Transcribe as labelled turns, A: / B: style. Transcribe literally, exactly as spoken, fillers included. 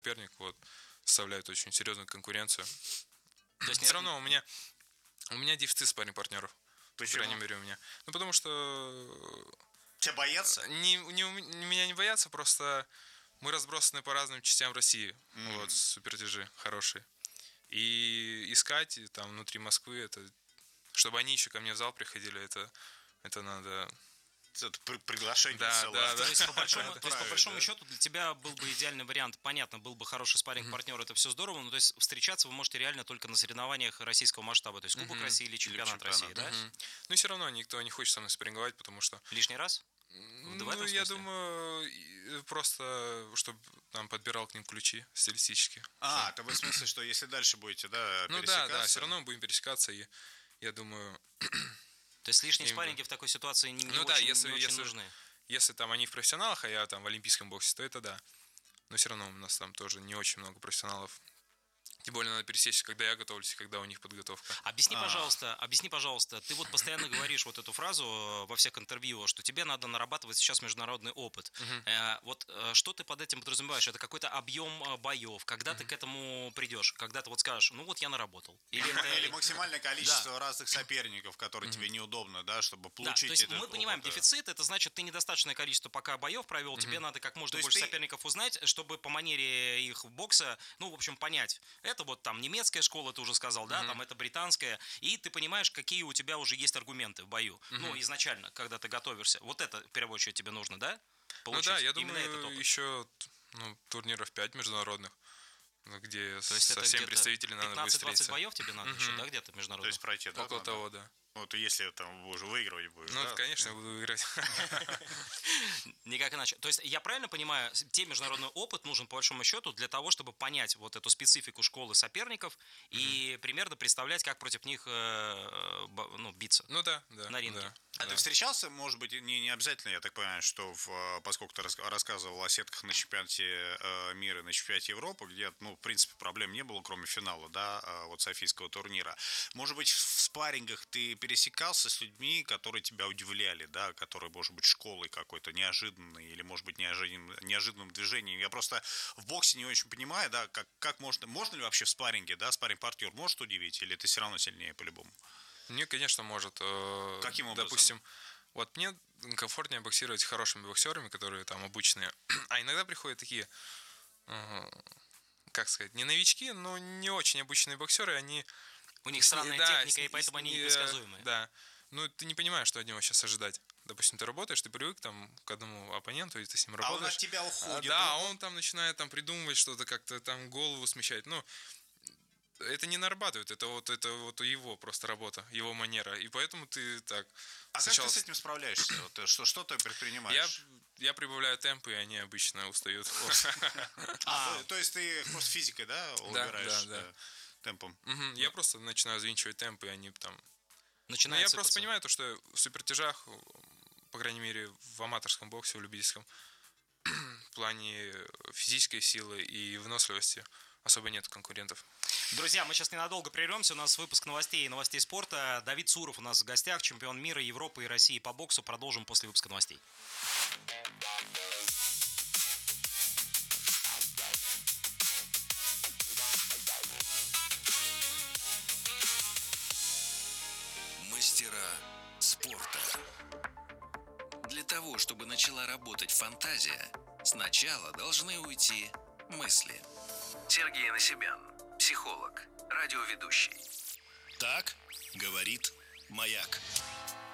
A: соперник, вот, составляет очень серьезную конкуренцию.
B: То есть
A: все равно у меня, у меня дефицит спарринг-партнеров.
C: Почему?
A: По крайней мере, у меня. Ну, потому что...
C: Тебя боятся?
A: Не, не, меня не боятся, просто мы разбросаны по разным частям России. Mm-hmm. Вот, супертяжи хорошие. И искать там внутри Москвы, это, чтобы они еще ко мне в зал приходили, это, это надо...
C: Это приглашение
A: да,
C: целое.
A: Да, да.
B: То есть, по большому, то есть, по большому да? счету, для тебя был бы идеальный вариант. Понятно, был бы хороший спарринг-партнер, mm-hmm. это все здорово, но то есть встречаться вы можете реально только на соревнованиях российского масштаба, то есть Кубок mm-hmm. России или чемпионат, или чемпионат России, mm-hmm. да?
A: Ну и все равно никто не хочет со мной спарринговать, потому что...
B: Лишний раз?
A: Ну, я думаю, просто, чтобы там подбирал к ним ключи стилистически.
C: А, это в смысле, что если дальше будете, да,
A: ну,
C: пересекаться?
A: Ну да, да, все равно мы будем пересекаться, и я думаю...
B: То есть лишние им... спарринги в такой ситуации не, не,
A: ну,
B: очень,
A: да, если,
B: не
A: если,
B: очень нужны?
A: Если там они в профессионалах, а я там в олимпийском боксе, то это да. Но все равно у нас там тоже не очень много профессионалов. Тем более надо пересечься, когда я готовлюсь и когда у них подготовка.
B: Объясни, А-а-а. пожалуйста, объясни, пожалуйста, ты вот постоянно говоришь вот эту фразу во всех интервью, что тебе надо нарабатывать сейчас международный опыт. Uh-huh. Э, вот э, что ты под этим подразумеваешь? Это какой-то объем боев, когда uh-huh. ты к этому придешь, когда ты вот скажешь, ну вот я наработал.
C: Или, это... Или максимальное количество да. разных соперников, которые uh-huh. тебе неудобно, да, чтобы получить. Да, то есть
B: мы понимаем, опыт. Дефицит, это значит, ты недостаточное количество пока боев провел, uh-huh. тебе надо как можно то больше ты... соперников узнать, чтобы по манере их бокса, ну, в общем, понять. Это вот там немецкая школа, ты уже сказал, да, mm-hmm. там это британская, и ты понимаешь, какие у тебя уже есть аргументы в бою. Mm-hmm. Ну, изначально, когда ты готовишься. Вот это, в первую очередь, тебе нужно, да?
A: Получить ну да, я думаю, еще ну, турниров пять международных, где
B: то
A: со всеми представителями надо будет
B: пятнадцать-двадцать боев тебе надо mm-hmm. еще, да, где-то международных?
C: То есть пройти, да?
A: Около
C: надо?
A: того, да.
C: Вот если там уже выигрывать будешь,
A: ну,
C: да?
A: конечно, я буду выиграть.
B: Никак иначе. То есть я правильно понимаю, тебе международный опыт нужен по большому счету для того, чтобы понять вот эту специфику школы соперников mm-hmm. и примерно представлять, как против них ну, биться.
A: Ну да, да.
B: На ринге.
A: Да.
C: А да. ты встречался, может быть, не, не обязательно, я так понимаю, что в, поскольку ты рассказывал о сетках на чемпионате э, мира, на чемпионате Европы, где, ну, в принципе, проблем не было, кроме финала, да, э, вот софийского турнира. Может быть, в спаррингах ты пересекался с людьми, которые тебя удивляли, да, которые, может быть, школой какой-то неожиданной или, может быть, неожиданным, неожиданным движением. Я просто в боксе не очень понимаю, да, как, как можно, можно ли вообще в спарринге, да, спарринг-партнер может удивить, или ты все равно сильнее по-любому?
A: Мне, конечно, может.
C: Каким образом?
A: Допустим, вот мне комфортнее боксировать с хорошими боксерами, которые там обычные. А иногда приходят такие, как сказать, не новички, но не очень обычные боксеры, они...
B: У них странная да, техника, и поэтому они непредсказуемые.
A: Да. Ну, ты не понимаешь, что от него сейчас ожидать. Допустим, ты работаешь, ты привык там к одному оппоненту, и ты с ним работаешь. А он
C: от тебя уходит.
A: А, да, он там начинает там придумывать что-то, как-то там голову смещать. Ну, это не нарабатывает, это вот, это вот его просто работа, его манера. И поэтому ты так...
C: А сначала... как ты с этим справляешься? Вот, что, что ты предпринимаешь?
A: Я, я прибавляю темпы, и они обычно устают.
C: А, то есть ты просто физикой, да, убираешь?
A: Да, да,
C: темпом?
A: Я просто начинаю взвинчивать темпы, и они там...
B: Но я
A: просто понимаю то, что в супертяжах, по крайней мере, в аматорском боксе, в любительском, в плане физической силы и выносливости особо нет конкурентов.
B: Друзья, мы сейчас ненадолго прервемся. У нас выпуск новостей и новостей спорта. Давид Суров у нас в гостях, чемпион мира, Европы и России по боксу. Продолжим после выпуска новостей.
D: Мастера спорта. Для того, чтобы начала работать фантазия, сначала должны уйти мысли. Сергей Насибян, психолог, радиоведущий. Так говорит Маяк.